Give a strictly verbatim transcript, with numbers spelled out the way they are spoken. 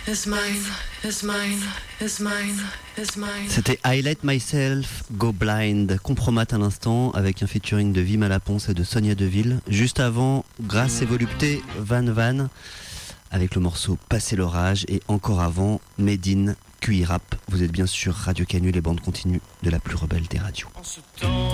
C'était I Let Myself Go Blind, Compromat à l'instant, avec un featuring de Vima Laponce et de Sonia Deville. Juste avant, Grâce et Volupté, Van Van, avec le morceau Passer l'orage. Et encore avant, Medine, Q I Rap. Vous êtes bien sur Radio Canu, les bandes continues de la plus rebelle des radios.